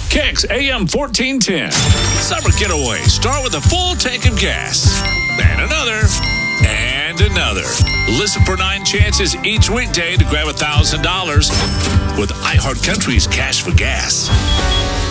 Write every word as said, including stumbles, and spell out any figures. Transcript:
Kicks A M fourteen ten. Summer getaway. Start with a full tank of gas. And another. And another. Listen for nine chances each weekday to grab one thousand dollars with iHeartCountry's Cash for Gas.